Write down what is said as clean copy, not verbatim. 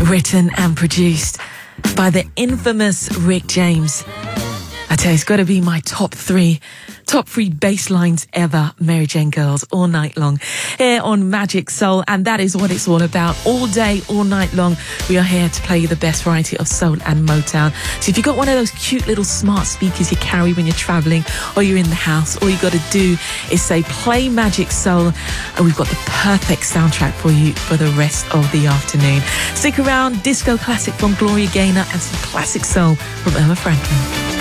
written and produced by the infamous Rick James. I tell you, it's got to be my top three bass lines ever. Mary Jane Girls, all night long here on Magic Soul, and that is what it's all about. All day, all night long, we are here to play you the best variety of soul and Motown. So if you've got one of those cute little smart speakers you carry when you're traveling or you're in the house, all you got to do is say play Magic Soul, and we've got the perfect soundtrack for you for the rest of the afternoon. Stick around, disco classic from Gloria Gaynor and some classic soul from Irma Franklin.